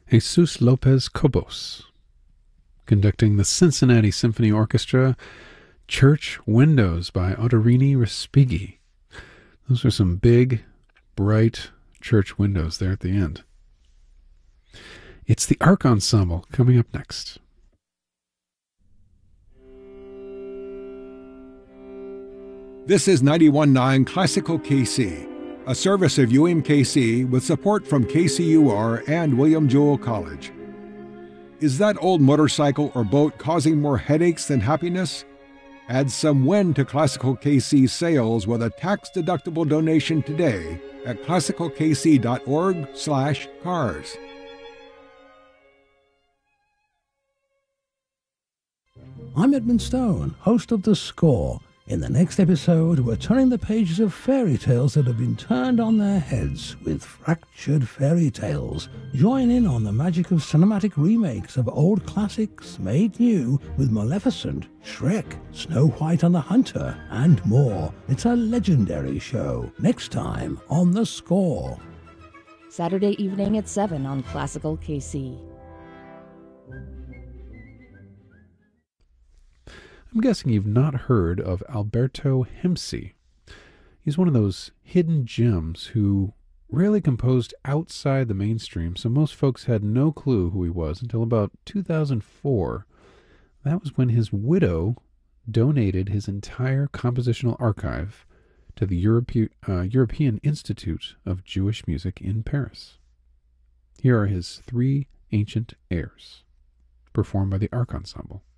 Jesus Lopez Cobos, conducting the Cincinnati Symphony Orchestra, Church Windows by Ottorini Respighi. Those are some big, bright church windows there at the end. It's the Arc Ensemble coming up next. This is 91.9 Classical KC, a service of UMKC with support from KCUR and William Jewell College. Is that old motorcycle or boat causing more headaches than happiness? Add some win to Classical KC sales with a tax-deductible donation today at classicalkc.org/cars. I'm Edmund Stone, host of The Score. In the next episode, we're turning the pages of fairy tales that have been turned on their heads with Fractured Fairy Tales. Join in on the magic of cinematic remakes of old classics made new with Maleficent, Shrek, Snow White and the Hunter, and more. It's a legendary show. Next time on The Score. Saturday evening at 7 on Classical KC. I'm guessing you've not heard of Alberto Hemsi. He's one of those hidden gems who rarely composed outside the mainstream, so most folks had no clue who he was until about 2004. That was when his widow donated his entire compositional archive to the European Institute of Jewish Music in Paris. Here are his three ancient airs, performed by the Arc Ensemble.